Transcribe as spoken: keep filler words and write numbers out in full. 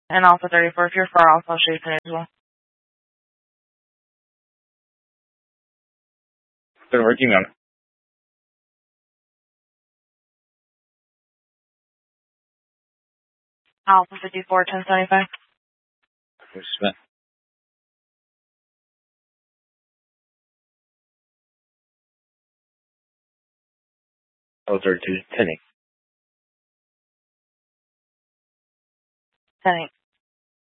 And Alpha thirty-four, if you're far off, I'll show you today as well. Been working on it. Alpha fifty-four, ten seventy-five. Smith. Oh, thirty-two, ten eight. ten eight.